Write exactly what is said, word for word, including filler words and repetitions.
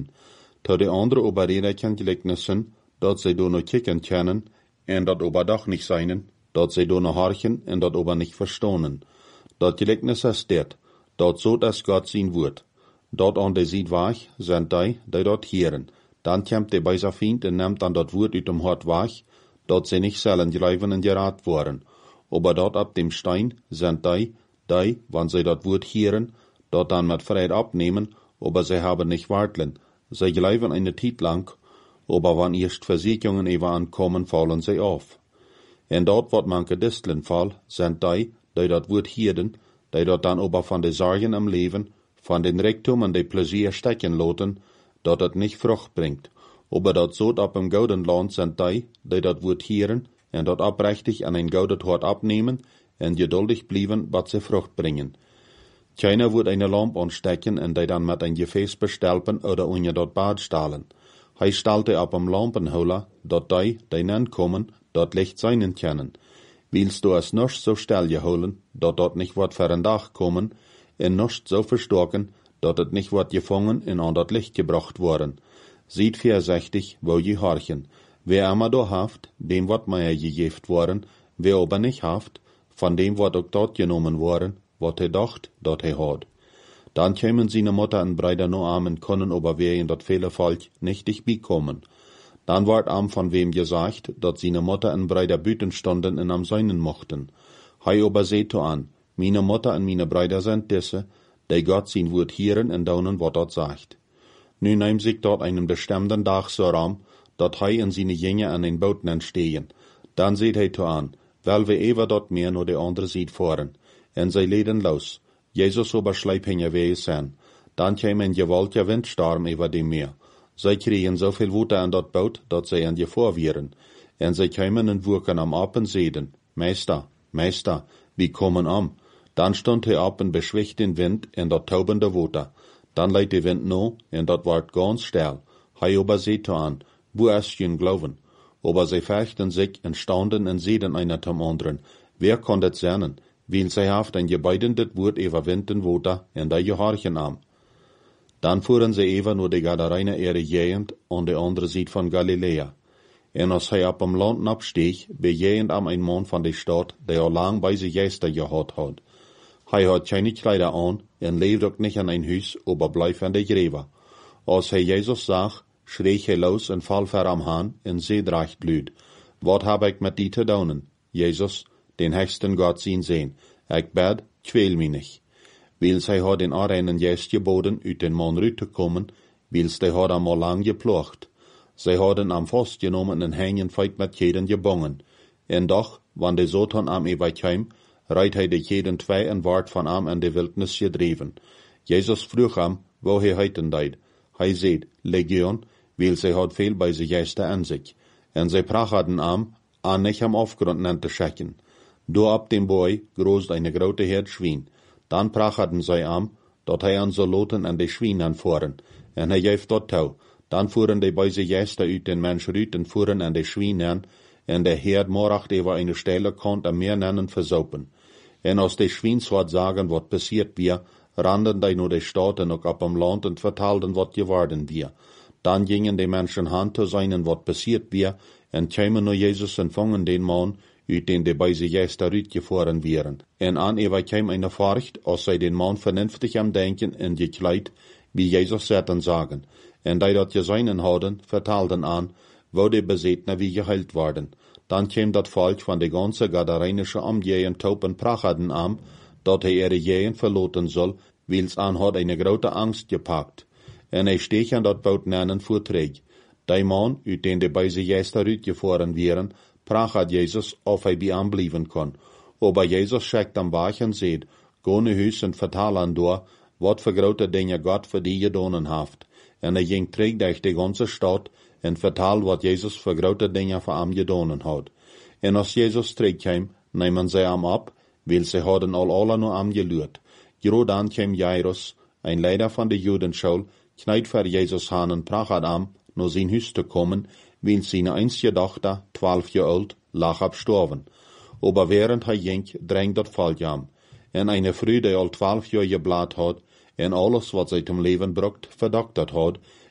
reden. Tot de andere oberreden kan gelijkenissen, dat zij door nog kijken kennen, en dat ober doch niet zijn, dat zij door nog harchen en dat ober niet verstonen. Dat gelijkenis is dit, dat zo dat God zien wordt. Dat aan de ziet weg, zijn die, die dat heren. Dan komt de bij zijn vriend en neemt dan dat woord uit dem hart weg, dat ze niet zullen geloven en geraad worden. Aber dat op dem Stein zijn die, die, wanneer zij dat woord heren, dat dan met vrede opnemen, aber zij hebben niet wartelen. Zij geloven eine tijd lang, aber wann erst Versicherungen even aankomen, vallen zij af. En dat wat manke distelen val, zijn die, die dat woord heren, die dat dan aber van de zorgen am leven, van den Reichtum en de plezier stecken laten, dat het niet vrucht brengt. Aber dat zo op een gouden land zijn die, die dat woord heren, en dat oprechtig aan een gouden hart opnemen, en geduldig blijven, wat ze vrucht brengen. Keiner wordt eine lamp aanstecken en die dan met een gefäß bestelpen oder onder dat bad stalen. Hij stalte op een lampenholer, dat die, die nankomen, dat licht zijn kennen. Willst du es nicht so stel je holen, dat dat nicht wat voor een dag komen, en nicht so verstoken, dat het nicht wat gevangen en aan dat licht gebracht worden. Ziet voorzichtig, wo je harchen. Wer immer da haft, dem wat mij gegeven worden, wer aber nicht haft, van dem wat ook dat genomen worden, wat hij dacht, dat hij had. Dan kämen seine Mutter en Brüder no armen können, aber wer in dat vele Volk nicht dicht kommen. Dan wordt am van wem gesagt, dat seine Mutter en Brüder büten stonden en am seinen mochten. Hij aber seht an, meine Mutter en meine Brüder sind diese, die Gott sein Wort hören en daunen wat dat sagt. Nu neemt sich dort einen bestimmten Tag so ram, dat hij en seine Jünger an den Booten entstehen. Dan seht hij to an, wel we even dat meer no de andere ziet voren. En zij leden los. Jezus aber schleip hinge weh zijn. Dan kwam een gewaltige windstorm over dem Meer. Zij kregen zoveel water aan dat boot, dat zij aan je voorwieren. En zij kwamen en woeken am op en zeiden, Meester, Meester, wie kommen am? Dan stond hij op en beschwicht den wind en dat taubende water. Dan leidt de wind no, en dat wordt ganz stil. Hij aber zeet aan, wo ist je glauben? Aber zij fechten zich en staunden en zeiden einer zum anderen, wer kon dat zijn? Weil zij haft ein gebeidendet Wort over wind en water en dat je harchen am. Dan fuhren sie even nur de Gadareine ihre Gegend an de andere Seite von Galiläa. En als hij op am Land absteeg, bejegend am ein Mann van de Stadt, der al lang bij zich Geister gehad had. Hij had keine Kleider an en leefde ook nicht an ein Huis, aber bleef an de Gräber. Als hij Jezus zag, schreeg hij los en val ver am Haan en zei dracht luid, wat heb ik met die te doen? Jezus, den höchsten Gott zien zijn. Ik bid, kweel mij niet. Wils hij had den Areinen juist geboden, uit den man ruit te komen, wils hij had am al lang geplocht. Zij hadden am vastgenomen en hengen feit met jeden gebongen. En doch, wann de Satan am ewa kwam, reit hij de jeden twee en waard van am in de wildnis gedreven. Jezus vroeg am, wo hij heiten deed. Hij zei, Legion, wils hij had veel bij zich geister aan zich. En zij prachaden am, an nicht am Aufgrund nannte schecken. Do ab dem Boy großt eine grote Herd Schwein. Dan prachaden zij am, dat hij aan zo loten en de Schwein aanvoeren. En hij geeft dat touw. Dan voeren de bij zich geister uit den Mensch ruit en voeren en de Schwein aan. En de Herd moracht over eine Stelle kont en meer nennen versaupen. En als de Schwein wat sagen, wat passiert wir, randen die nur de Stadt en ook op am Land en vertelden wat geworden wir. Dan gingen de Menschen hand te zijn en wat passiert wir, en kwamen nur Jesus en vangen den Mann, uit den de bij zich geister uitgevoeren wieren. En aan ewa kwam eine Furcht, als zij den Mann vernünftig am Denken en gekleid, wie Jesus zetten sagen. En die dat geseinen hadden, vertelden aan, wo de Besetner wie geheilt worden. Dan kwam dat Volk van de ganze Gadarenische Umgegend taupen prachaden am, dat hij ihre Gegend verloten soll, wils an had eine grote Angst gepackt. En hij steeg aan dat boot nennen voortreeg. Die man, uit den de bij zich geister uitgevoeren wieren, prachat Jezus of hij bij aan blijven kon. Aber Jezus schickt am Bach en zegt, go naar huis en vertel aan door, wat voor grote dingen God voor die gedaan heeft. En hij ging terug durch de ganze stad en vertel wat Jezus voor grote dingen voor hem gedaan had. En als Jezus terugkwam, nemen zij hem op, weil zij hadden al alle naar hem geluid. Gero dan kwam Jairus, een leider van de Judenschule, knijt voor Jezus aan en prachat hem, naar zijn huis te komen, weil seine einzige Tochter, twaalf jaar oud, lag abstorven. Aber während hij ging, drängt dat Volk am. En eine Frau, die al twaalf jaar geblaad had, en alles wat zij zum Leben brucht, verdoktert had,